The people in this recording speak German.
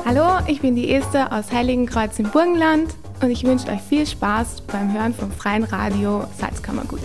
Hallo, ich bin die Esther aus Heiligenkreuz im Burgenland und ich wünsche euch viel Spaß beim Hören vom Freien Radio Salzkammergut.